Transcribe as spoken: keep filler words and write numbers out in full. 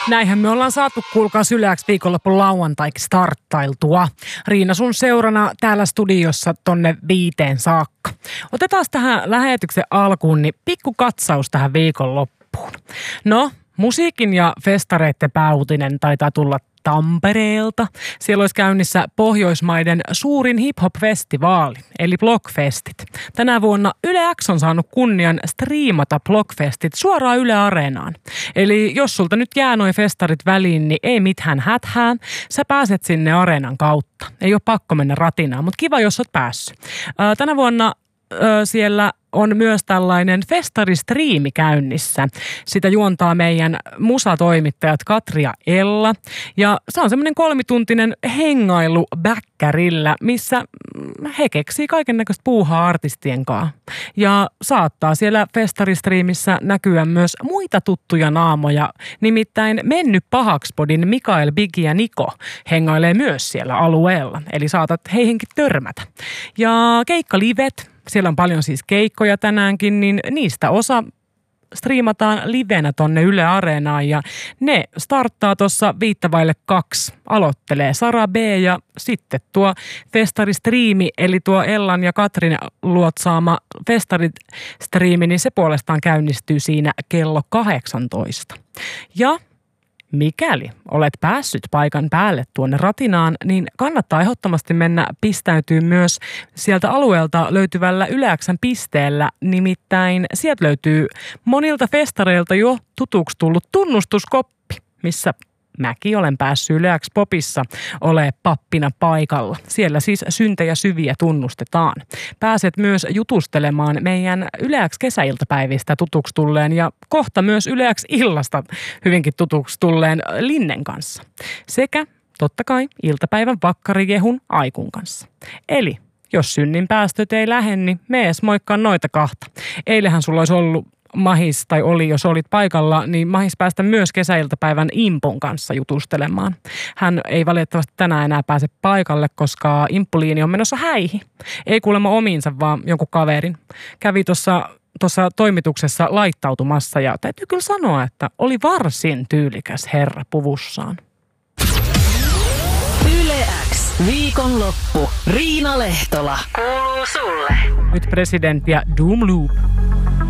Näinhän me ollaan saatu, kuulkaa Yle X viikonlopun lauantaiksi starttailtua. Riina sun seurana täällä studiossa tonne viiteen saakka. Otetaan tähän lähetyksen alkuun niin pikku katsaus tähän viikonloppuun. No, musiikin ja festareitten pääuutinen taitaa tulla Tampereelta. Siellä olisi käynnissä Pohjoismaiden suurin hip-hop-festivaali, eli Blockfestit. Tänä vuonna Yle X on saanut kunnian striimata Blockfestit suoraan Yle Areenaan. Eli jos sulta nyt jää noi festarit väliin, niin ei mitään häthää. Sä pääset sinne Areenan kautta. Ei ole pakko mennä ratinaan, mutta kiva, jos oot päässyt. Ää, tänä vuonna ää, siellä on myös tällainen festaristriimi käynnissä. Sitä juontaa meidän musatoimittajat Katri ja Ella. Ja se on semmoinen kolmituntinen hengailu bäkkärillä, missä he keksii kaikennäköistä puuhaa artistien kanssa. Ja saattaa siellä festaristriimissä näkyä myös muita tuttuja naamoja. Nimittäin Mennyt Pahakspodin Mikael, Biggie ja Niko hengailee myös siellä alueella. Eli saatat heihinkin törmätä. Ja keikkalivet. Siellä on paljon siis keikkoja tänäänkin, niin niistä osa striimataan livenä tonne Yle Areenaan ja ne starttaa tuossa viittavaille kaksi. Aloittelee Sara B ja sitten tuo festaristriimi, eli tuo Ellan ja Katrin luotsaama festaristriimi, niin se puolestaan käynnistyy siinä kello kahdeksantoista. Ja mikäli olet päässyt paikan päälle tuonne ratinaan, niin kannattaa ehdottomasti mennä pistäytyy myös sieltä alueelta löytyvällä Yle X:n pisteellä. Nimittäin sieltä löytyy monilta festareilta jo tutuksi tullut tunnustuskoppi, missä mäkin olen päässyt Yle X Popissa ole pappina paikalla. Siellä siis syntejä syviä tunnustetaan. Pääset myös jutustelemaan meidän Yle X kesäiltapäivistä tutuksi tulleen ja kohta myös Yle X illasta hyvinkin tutuksi tulleen Linnen kanssa. Sekä totta kai iltapäivän vakkarijehun Aikun kanssa. Eli jos synnin päästöt ei lähde, niin mees moikkaa noita kahta. Eilähän sulla olisi ollut mahis, tai oli, jos olit paikalla, niin mahis päästä myös kesäiltapäivän Impun kanssa jutustelemaan. Hän ei valitettavasti tänään enää pääse paikalle, koska Imppuliini on menossa häihin. Ei kuulemma omiinsa, vaan jonkun kaverin. Kävi tuossa tuossa toimituksessa laittautumassa ja täytyy kyllä sanoa, että oli varsin tyylikäs herra puvussaan. Yle X. Viikonloppu. Riina Lehtola. Kuuluu sulle. Nyt presidentti ja Doom Loop.